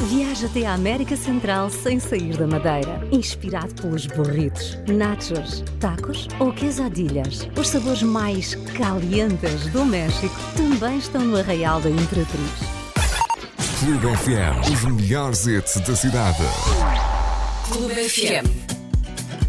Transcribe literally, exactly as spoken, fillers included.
Viaja até a América Central sem sair da Madeira. Inspirado pelos burritos, nachos, tacos ou quesadillas. Os sabores mais calientes do México também estão no Arraial da Imperatriz. Clube F M, os melhores hits da cidade. Clube F M.